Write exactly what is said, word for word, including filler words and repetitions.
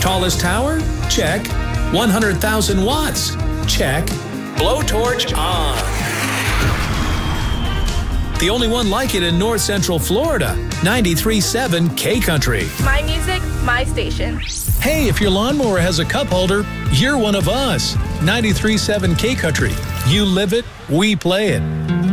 Tallest tower? Check. one hundred thousand watts? Check. Blowtorch on. The only one like it in North Central Florida. ninety-three point seven K Country. My music, my station. Hey, if your lawnmower has a cup holder, you're one of us. ninety-three point seven K Country. You live it, we play it.